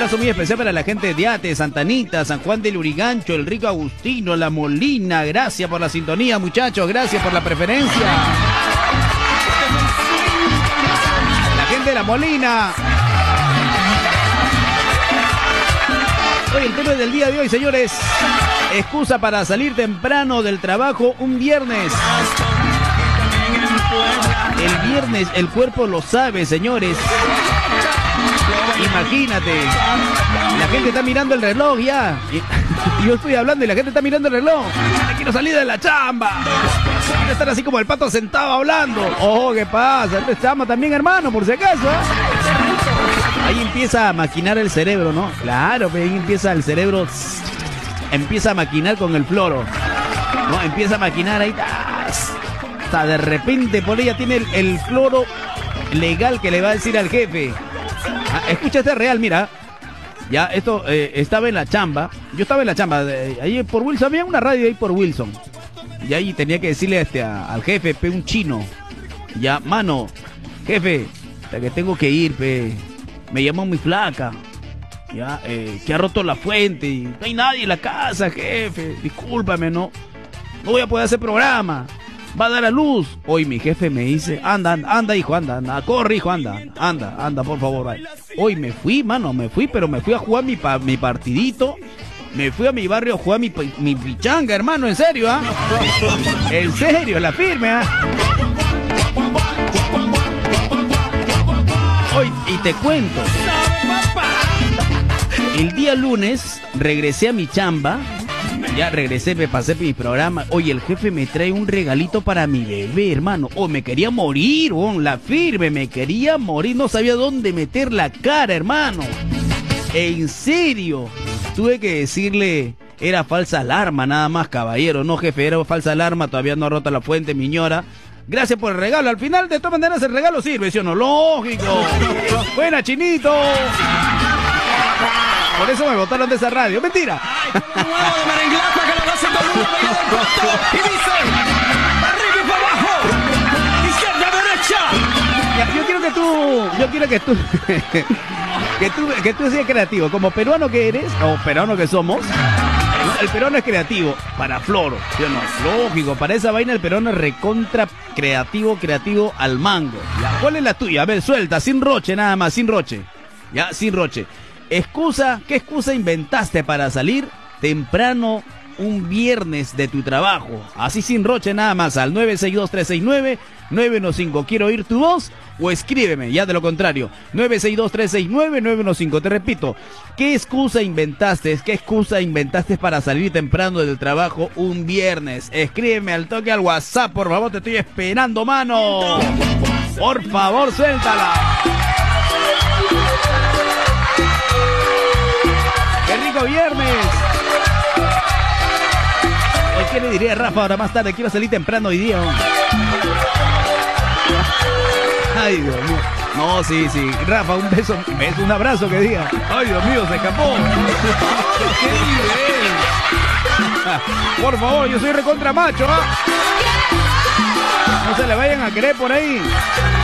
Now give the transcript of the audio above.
abrazo muy especial para la gente de Ate, Santa Anita, San Juan del Urigancho, el Rico Agustino, La Molina. Gracias por la sintonía, muchachos. Gracias por la preferencia. La gente de La Molina. Hoy el tema del día de hoy, señores. Excusa para salir temprano del trabajo un viernes. El viernes el cuerpo lo sabe, señores. Imagínate, la gente está mirando el reloj ya. Y yo estoy hablando y la gente está mirando el reloj. Quiero salir de la chamba. Quiero estar así como el pato sentado hablando. Oh, ¿qué pasa? Esta chamba también, hermano, por si acaso. Ahí empieza a maquinar el cerebro, ¿no? Claro, ahí empieza el cerebro. Empieza a maquinar con el floro. ¿No? Empieza a maquinar ahí. Hasta de repente por ella tiene el floro legal que le va a decir al jefe. Escucha este real, mira. Ya, esto estaba en la chamba. Yo estaba en la chamba. Ahí por Wilson, había una radio ahí por Wilson. Y ahí tenía que decirle al jefe, un chino. Ya, mano, jefe, que tengo que ir, me llamó muy flaca. Ya, que ha roto la fuente. Y no hay nadie en la casa, jefe. Discúlpame, no voy a poder hacer programa. Va a dar a luz. Hoy mi jefe me dice, anda, hijo, anda, corre, hijo, anda, por favor. Hoy me fui, pero me fui a jugar mi partidito. Me fui a mi barrio a jugar mi pichanga, hermano, en serio, ¿ah? En serio, la firme, ¿ah? Hoy, y te cuento. El día lunes regresé a mi chamba. Ya regresé, me pasé mi programa. Oye, el jefe me trae un regalito para mi bebé, hermano. Oh, me quería morir, la firme, me quería morir. No sabía dónde meter la cara, hermano. En serio. Tuve que decirle, era falsa alarma, nada más, caballero. No, jefe, era falsa alarma, todavía no ha roto la fuente, mi ñora. Gracias por el regalo. Al final, de todas maneras, el regalo sirve, ¿sí o no? Lógico. Buena, chinito. Por eso me botaron de esa radio. ¡Mentira! Y dice, arriba y para abajo, izquierda, derecha. Ya, yo quiero que tú seas creativo. Como peruano que eres, o peruano que somos, el peruano es creativo. Para Floro, ¿sí o no? Lógico, para esa vaina el peruano es recontra creativo al mango. Ya, ¿cuál es la tuya? A ver, suelta, sin roche nada más, sin roche. Ya, sin roche. ¿Qué excusa inventaste para salir temprano un viernes de tu trabajo? Así sin roche nada más, al 962-369-915. Quiero oír tu voz o escríbeme, ya de lo contrario. 962-369-915. Te repito, ¿qué excusa inventaste para salir temprano del trabajo un viernes? Escríbeme al toque al WhatsApp, por favor, te estoy esperando, mano. Por favor, suéltala. ¡Qué rico viernes! Hoy, ¿qué le diría a Rafa ahora más tarde? Quiero salir temprano hoy día. Ay, Dios mío. No, sí. Rafa, un beso, un abrazo que diga. Ay, Dios mío, se escapó. ¡Qué nivel! Por favor, yo soy recontra macho, ¿ah? No se le vayan a querer por ahí.